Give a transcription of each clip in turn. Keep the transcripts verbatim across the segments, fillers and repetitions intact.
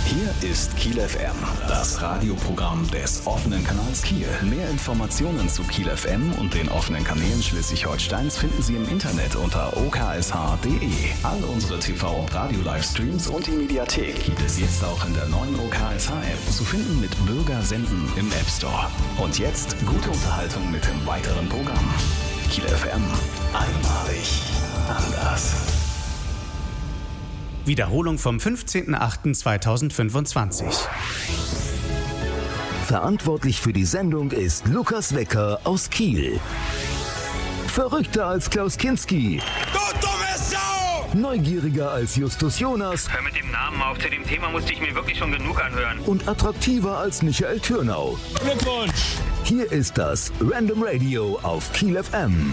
Hier ist Kiel F M, das Radioprogramm des offenen Kanals Kiel. Mehr Informationen zu Kiel F M und den offenen Kanälen Schleswig-Holsteins finden Sie im Internet unter o k s h punkt d e. All unsere T V- und Radio-Livestreams und die Mediathek gibt es jetzt auch in der neuen O K S H-App zu finden mit Bürger senden im App Store. Und jetzt gute Unterhaltung mit dem weiteren Programm. Kiel F M, einmalig anders. Wiederholung vom fünfzehnten achten zweitausendfünfundzwanzig. Verantwortlich für die Sendung ist Lukas Wecker aus Kiel. Verrückter als Klaus Kinski. Du dumme Sau! Neugieriger als Justus Jonas. Hör mit dem Namen auf, zu dem Thema musste ich mir wirklich schon genug anhören. Und attraktiver als Michael Türnau. Glückwunsch! Hier ist das Random Radio auf Kiel F M.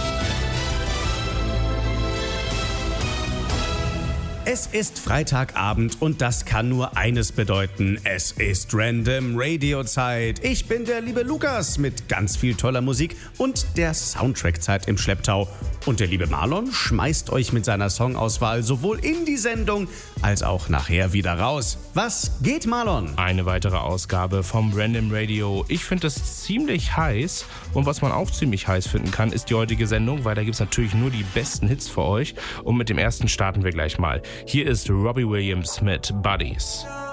Es ist Freitagabend und das kann nur eines bedeuten. Es ist Random Radio Zeit. Ich bin der liebe Lukas mit ganz viel toller Musik und der Soundtrack-Zeit im Schlepptau. Und der liebe Marlon schmeißt euch mit seiner Songauswahl sowohl in die Sendung als auch nachher wieder raus. Was geht, Marlon? Eine weitere Ausgabe vom Random Radio. Ich finde es ziemlich heiß und was man auch ziemlich heiß finden kann, ist die heutige Sendung, weil da gibt es natürlich nur die besten Hits für euch und mit dem ersten starten wir gleich mal. Hier ist Robbie Williams mit Buddies.